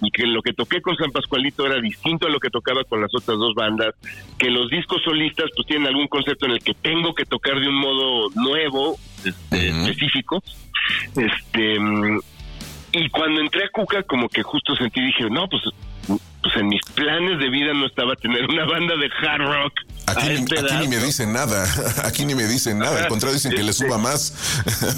y que lo que toqué con San Pascualito era distinto a lo que tocaba con las otras dos bandas, que los discos solistas pues tienen algún concepto en el que tengo que tocar de un modo nuevo, específico, y cuando entré a Cuca como que justo dije, no, pues en mis planes de vida no estaba tener una banda de hard rock. Aquí ni me dicen nada, al contrario dicen que le suba más.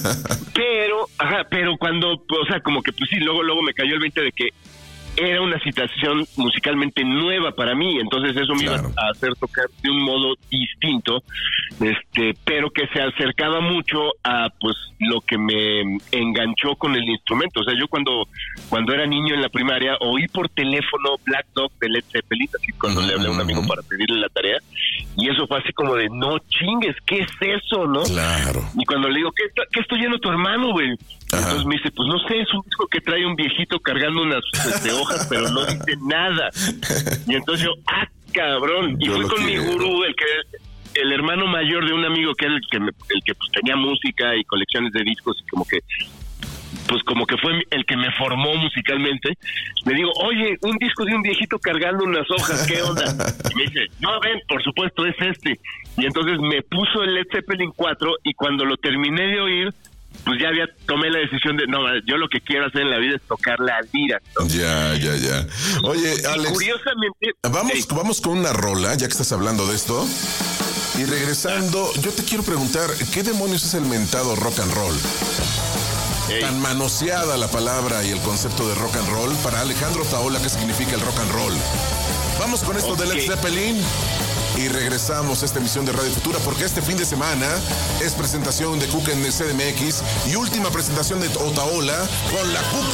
Pero cuando, o sea, como que pues sí, luego me cayó el 20 de que era una situación musicalmente nueva para mí, entonces eso me iba a hacer tocar de un modo distinto, pero que se acercaba mucho a pues lo que me enganchó con el instrumento. O sea, yo cuando era niño en la primaria oí por teléfono Black Dog de Led Zeppelin, así cuando le hablé a un amigo para pedirle la tarea, y eso fue así como de, no chingues, ¿qué es eso, no? Claro. Y cuando le digo, ¿qué estoy oyendo tu hermano, güey? Entonces me dice, pues no sé, es un disco que trae un viejito cargando unas hojas, pero no dice nada. Y entonces yo, cabrón. Y fui con mi gurú, el hermano mayor de un amigo que era el que pues tenía música y colecciones de discos, y como que fue el que me formó musicalmente. Le digo, oye, un disco de un viejito cargando unas hojas, ¿qué onda? Y me dice, no, ven, por supuesto, es este. Y entonces me puso el Led Zeppelin 4, y cuando lo terminé de oír, pues ya tomé la decisión de, no, yo lo que quiero hacer en la vida es tocar la lira, ¿no? Ya. Oye, Alex, curiosamente, vamos con una rola, ya que estás hablando de esto. Y regresando, yo te quiero preguntar, ¿qué demonios es el mentado rock and roll? Tan manoseada la palabra y el concepto de rock and roll. Para Alejandro Otaola, ¿qué significa el rock and roll? Vamos con esto de Led Zeppelin y regresamos a esta emisión de Radio Futura, porque este fin de semana es presentación de Cuca en el CDMX y última presentación de Otaola con la Cuca.